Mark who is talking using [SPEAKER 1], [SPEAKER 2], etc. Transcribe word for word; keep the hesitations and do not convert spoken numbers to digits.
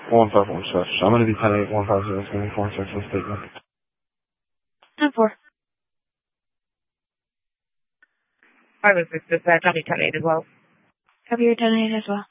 [SPEAKER 1] one five one six. I'm going to be ten eight one five zero three four six one statement.
[SPEAKER 2] ten four.
[SPEAKER 3] I was with this, uh, Johnny ten eight as well.
[SPEAKER 2] Copy your ten eight as well.